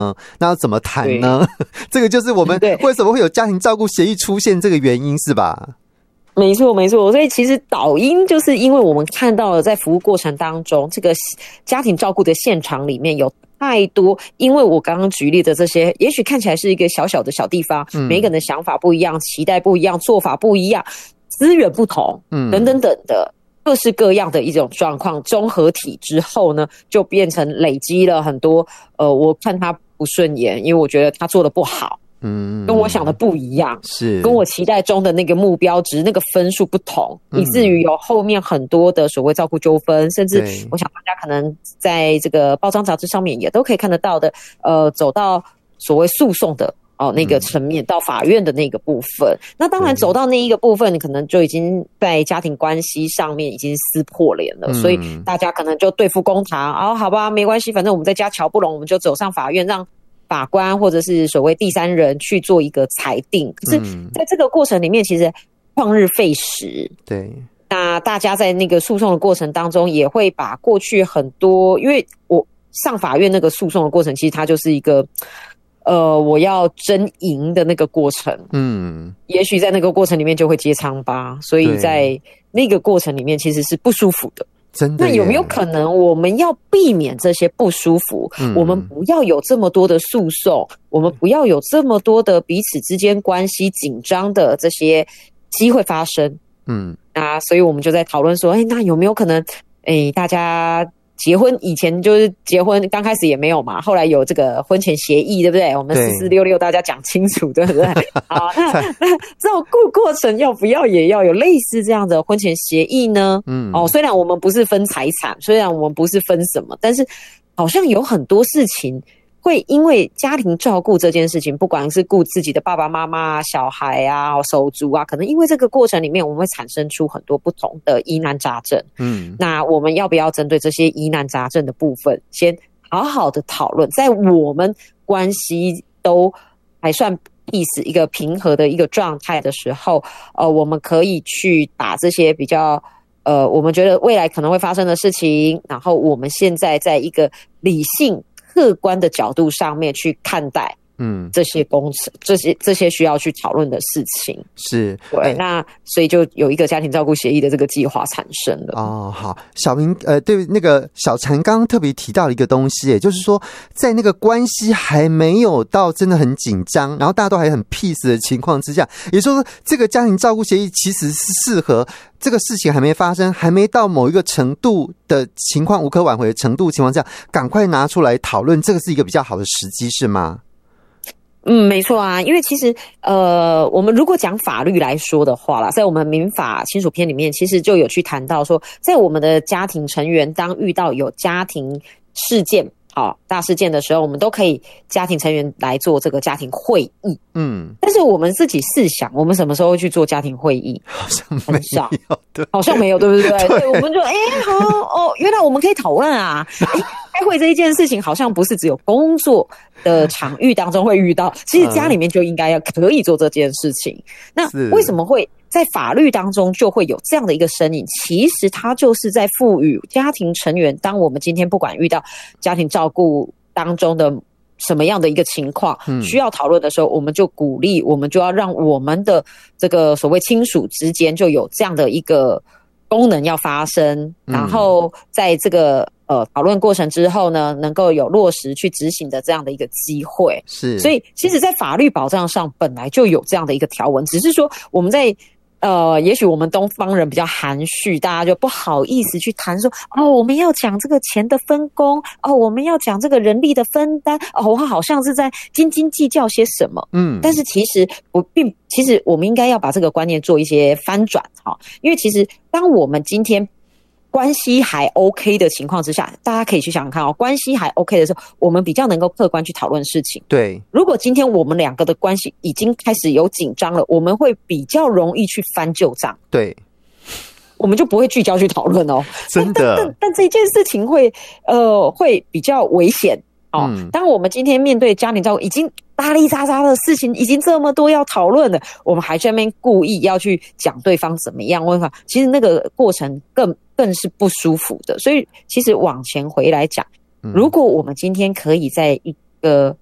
那要怎么谈呢？这个就是我们为什么会有家庭照顾协议出现这个原因，是吧？ 没错没错，所以其实导因就是因为我们看到了在服务过程当中，这个家庭照顾的现场里面有太多，因为我刚刚举例的这些，也许看起来是一个小小的小地方，每一个人的想法不一样，期待不一样，做法不一样，资源不同，等等等的各式各样的一种状况综合体之后呢，就变成累积了很多我看他不顺眼，因为我觉得他做的不好，跟我想的不一样， 是跟我期待中的那个目标值那个分数不同，以至于有后面很多的所谓照顾纠纷，甚至我想大家可能在这个报章杂志上面也都可以看得到的，走到所谓诉讼的那个层面，到法院的那个部分。那当然走到那一个部分，可能就已经在家庭关系上面已经撕破脸了，所以大家可能就对簿公堂，好吧，没关系，反正我们在家瞧不拢，我们就走上法院，让法官或者是所谓第三人去做一个裁定。可是在这个过程里面，其实旷日费时。 对。 那大家在那个诉讼的过程当中，也会把过去很多，因为我上法院那个诉讼的过程，其实它就是一个我要争赢的那个过程。也许在那个过程里面就会揭疮疤，所以在那个过程里面其实是不舒服的。 真的。 那有没有可能我们要避免这些不舒服，我们不要有这么多的诉讼，我们不要有这么多的彼此之间关系紧张的这些机会发生？所以我们就在讨论说，那有没有可能大家结婚以前就是结婚刚开始也没有嘛，后来有这个婚前协议，对不对？我们4466大家讲清楚，对不对？好，那照顾过程要不要也要有类似这样的婚前协议呢？虽然我们不是分财产，虽然我们不是分什么，但是好像有很多事情会因为家庭照顾这件事情，不管是顾自己的爸爸妈妈、小孩啊、手足啊，可能因为这个过程里面，我们会产生出很多不同的疑难杂症。那我们要不要针对这些疑难杂症的部分，先好好的讨论，在我们关系都还算peace一个平和的一个状态的时候，我们可以去把这些比较我们觉得未来可能会发生的事情，然后我们现在在一个理性客观的角度上面去看待这些工程，这些需要去讨论的事情。 是。 对。那所以就有一个家庭照顾协议的这个计划产生了。 好，小明对那个小婵刚刚特别提到了一个东西，也就是说在那个关系还没有到真的很紧张，然后大家都还很 peace 的情况之下，也就是说这个家庭照顾协议其实是适合这个事情还没发生，还没到某一个程度的情况，无可挽回的程度情况下，赶快拿出来讨论，这个是一个比较好的时机，是吗？ 没错啊，因为其实我们如果讲法律来说的话啦，在我们民法亲属篇里面，其实就有去谈到说，在我们的家庭成员当遇到有家庭事件大事件的时候，我们都可以家庭成员来做这个家庭会议。但是我们自己试想，我们什么时候会去做家庭会议？ 好像没有，对， 好像没有，对不对？对，我们就好原来我们可以讨论啊。开会这一件事情好像不是只有工作的场域当中会遇到，其实家里面就应该要可以做这件事情。那为什么会在法律当中就会有这样的一个身影？其实它就是在赋予家庭成员，当我们今天不管遇到家庭照顾当中的什么样的一个情况需要讨论的时候，我们就鼓励，我们就要让我们的这个所谓亲属之间就有这样的一个功能要发生，然后在这个讨论过程之后呢，能够有落实去执行的这样的一个机会。 是。 所以其实在法律保障上本来就有这样的一个条文，只是说我们在也许我们东方人比较含蓄，大家就不好意思去谈说我们要讲这个钱的分工我们要讲这个人力的分担我好像是在斤斤计较些什么。但是其实其实我们应该要把这个观念做一些翻转因为其实当我们今天关系还 OK 的情况之下，大家可以去想想看关系还 OK 的时候，我们比较能够客观去讨论事情。 对。 如果今天我们两个的关系已经开始有紧张了，我们会比较容易去翻旧账。 对。 我们就不会聚焦去讨论真的。 但这件事情会比较危险当我们今天面对家庭照顾已经拉里杂杂的事情已经这么多要讨论了，我们还在那边故意要去讲对方怎么样，其实那个过程更是不舒服的。所以其实往前回来讲，如果我们今天可以在一个